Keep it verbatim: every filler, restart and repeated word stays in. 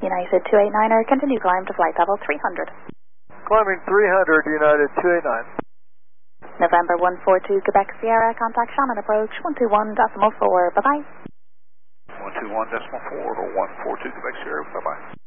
United two eight niner, continue climb to flight level three hundred. Climbing three hundred, United two eight nine. November one four two, Quebec Sierra, contact Shannon approach one two one decimal four, bye-bye. one two one decimal four to one four two, Quebec Sierra, bye-bye.